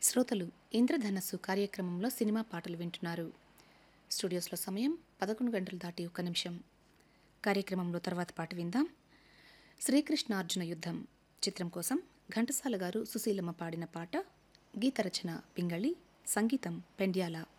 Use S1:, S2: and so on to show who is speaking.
S1: శ్రోతలు ఇంద్రధనస్సు కార్యక్రమంలో సినిమా పాటలు వింటున్నారు. స్టూడియోస్లో సమయం 11 గంటలు దాటి 1 నిమిషం. కార్యక్రమంలో తర్వాత పాట విందాం. శ్రీకృష్ణార్జున యుద్ధం చిత్రం కోసం ఘంటసాల గారు సుశీలమ్మ పాడిన పాట. గీత రచన పింగళి, సంగీతం పెండ్యాల.